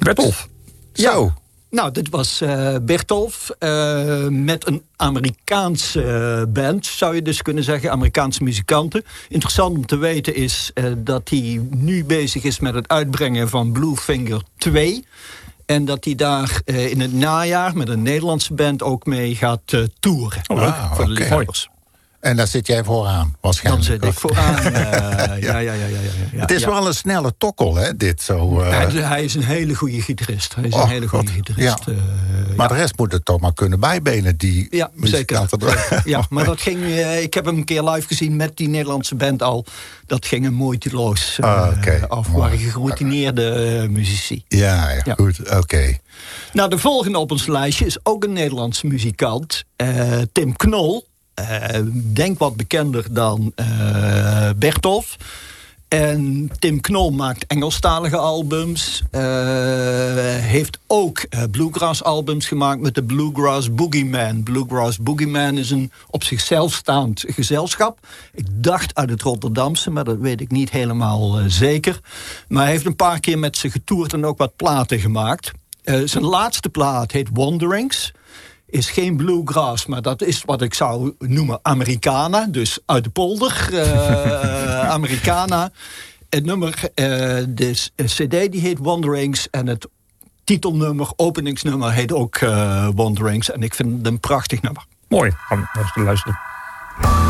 Bertolf. Zo. Ja. Nou, dit was Bertolf met een Amerikaanse band, zou je dus kunnen zeggen, Amerikaanse muzikanten. Interessant om te weten is dat hij nu bezig is met het uitbrengen van Bluefinger 2. En dat hij daar in het najaar met een Nederlandse band ook mee gaat toeren. Voor de liefhebbers. En daar zit jij vooraan, waarschijnlijk. Dan zit ik vooraan. Ja. Het is wel een snelle tokkel, hè, dit zo. Hij is een hele goede gitarist. Maar de rest moet het toch maar kunnen bijbenen, die muzikanten. Zeker. Ja, maar dat ging. Ik heb hem een keer live gezien met die Nederlandse band al. Dat ging een moeiteloos af. Waren geroutineerde muzici. Ja, goed, oké. Nou, de volgende op ons lijstje is ook een Nederlandse muzikant. Tim Knol. Denk wat bekender dan Bertolf. En Tim Knol maakt Engelstalige albums. Heeft ook bluegrass albums gemaakt met de Bluegrass Boogeyman. Bluegrass Boogeyman is een op zichzelf staand gezelschap. Ik dacht uit het Rotterdamse, maar dat weet ik niet helemaal zeker. Maar hij heeft een paar keer met ze getoerd en ook wat platen gemaakt. Zijn laatste plaat heet Wanderings. Is geen bluegrass, maar dat is wat ik zou noemen Americana. Dus uit de polder, Americana. Het nummer, de cd die heet Wanderings. En het titelnummer, openingsnummer heet ook Wanderings. En ik vind het een prachtig nummer. Mooi, gaan we luisteren.